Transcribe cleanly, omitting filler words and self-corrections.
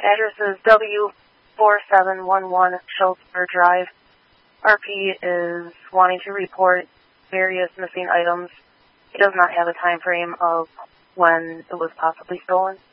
Address is W4711 Schultzberg Drive. RP is wanting to report various missing items. He does not have a time frame of when it was possibly stolen.